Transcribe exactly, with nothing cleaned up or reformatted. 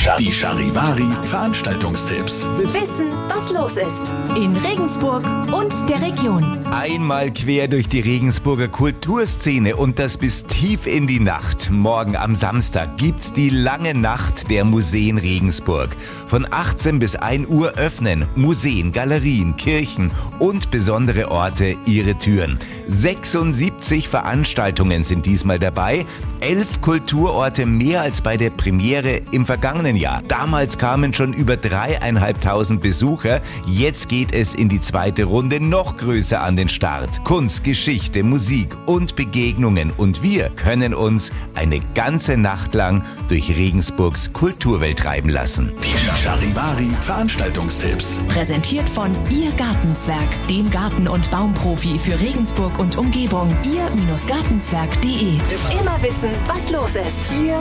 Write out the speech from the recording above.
Die Charivari Veranstaltungstipps. Wissen, was los ist. In Regensburg und der Region. Einmal quer durch die Regensburger Kulturszene und das bis tief in die Nacht. Morgen am Samstag gibt's die lange Nacht der Museen Regensburg. Von achtzehn bis ein Uhr öffnen Museen, Galerien, Kirchen und besondere Orte ihre Türen. sechsundsiebzig Veranstaltungen sind diesmal dabei. Elf Kulturorte mehr als bei der Premiere im vergangenen Jahr. Damals kamen schon über dreieinhalbtausend Besucher. Jetzt geht es in die zweite Runde noch größer an den Start. Kunst, Geschichte, Musik und Begegnungen. Und wir können uns eine ganze Nacht lang durch Regensburgs Kulturwelt treiben lassen. Die Charivari Veranstaltungstipps. Präsentiert von Ihr Gartenzwerg, dem Garten- und Baumprofi für Regensburg und Umgebung. ihr Gartenzwerg punkt de. Immer wissen, was los ist. Hier